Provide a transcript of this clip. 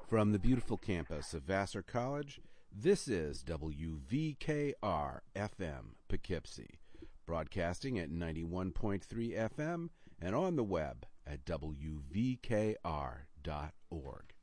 From the beautiful campus of Vassar College, this is WVKR FM Poughkeepsie, broadcasting at 91.3 FM and on the web at WVKR.org.